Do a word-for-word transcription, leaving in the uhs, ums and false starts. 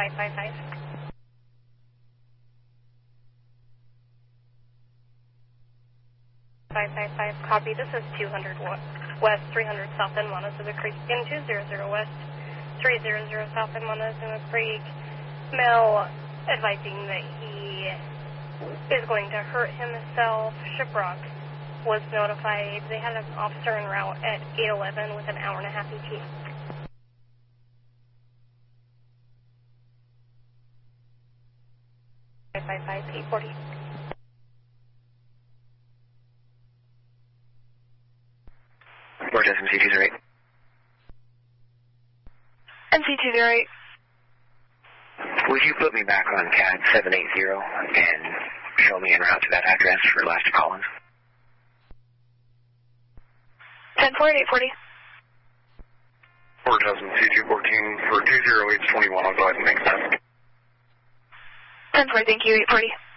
five five five. five five five, copy. This is two hundred West, three hundred South in Montezuma Creek, in two hundred West, three hundred South in Montezuma Creek. Male advising that he is going to hurt himself. Shiprock was notified. They had an officer en route at eight eleven with an hour and a half E T. five five five, eight forty. Where's M C two zero eight? M C two zero eight. Would you put me back on C A D seven eight zero and show me en route to that address for last Collins? ten four, eight forty. Fort Hudson C two fourteen for two zero eight twenty-one, I'll go ahead and make that. ten four, thank you, eight forty.